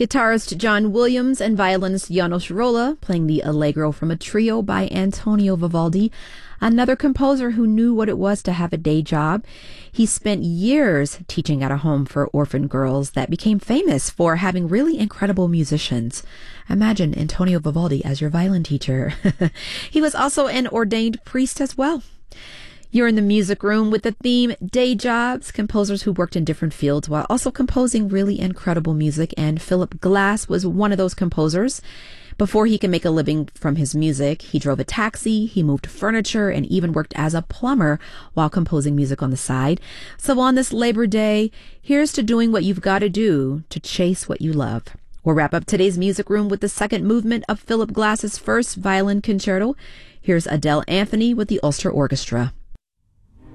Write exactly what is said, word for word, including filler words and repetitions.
Guitarist John Williams and violinist Janos Rolla playing the Allegro from a trio by Antonio Vivaldi, another composer who knew what it was to have a day job. He spent years teaching at a home for orphan girls that became famous for having really incredible musicians. Imagine Antonio Vivaldi as your violin teacher. He was also an ordained priest as well. You're in the music room with the theme Day Jobs, composers who worked in different fields while also composing really incredible music, and Philip Glass was one of those composers. Before he could make a living from his music, he drove a taxi, he moved furniture, and even worked as a plumber while composing music on the side. So on this Labor Day, here's to doing what you've got to do to chase what you love. We'll wrap up today's music room with the second movement of Philip Glass's first violin concerto. Here's Adele Anthony with the Ulster Orchestra.